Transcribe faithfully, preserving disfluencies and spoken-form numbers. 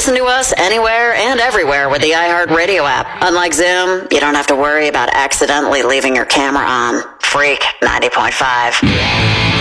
listen to us anywhere and everywhere with the iHeartRadio app. Unlike Zoom, you don't have to worry about accidentally leaving your camera on. Freak ninety point five.